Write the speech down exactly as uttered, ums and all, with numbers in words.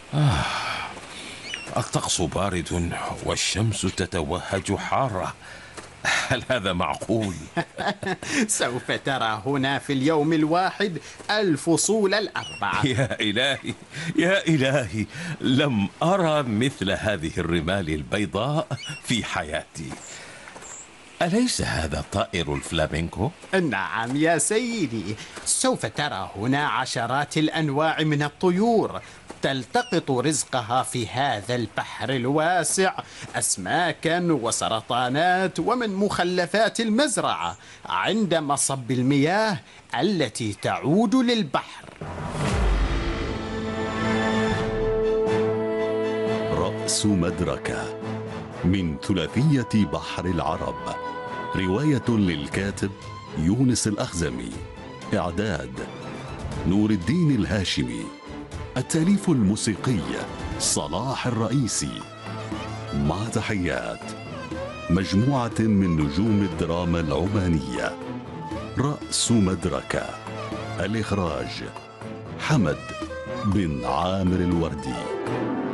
آه، الطقس بارد والشمس تتوهج حارة. هل هذا معقول؟ سوف ترى هنا في اليوم الواحد الفصول الأربعة. يا إلهي، يا إلهي، لم أرى مثل هذه الرمال البيضاء في حياتي. أليس هذا طائر الفلامينكو؟ نعم يا سيدي، سوف ترى هنا عشرات الأنواع من الطيور تلتقط رزقها في هذا البحر الواسع، أسماكا وسرطانات ومن مخلفات المزرعة عند مصب المياه التي تعود للبحر. رأس مدركة من ثلاثية بحر العرب، رواية للكاتب يونس الأخزمي، إعداد نور الدين الهاشمي، التأليف الموسيقي صلاح الرئيسي. مع تحيات مجموعة من نجوم الدراما العمانية. رأس مدركة، الإخراج حمد بن عامر الوردي.